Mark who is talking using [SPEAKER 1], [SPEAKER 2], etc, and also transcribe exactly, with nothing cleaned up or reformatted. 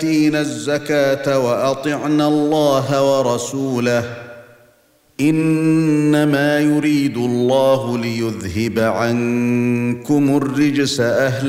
[SPEAKER 1] وآتينا الزكاة وأطعنا الله ورسوله إنما يريد الله ليذهب عنكم الرجس أهل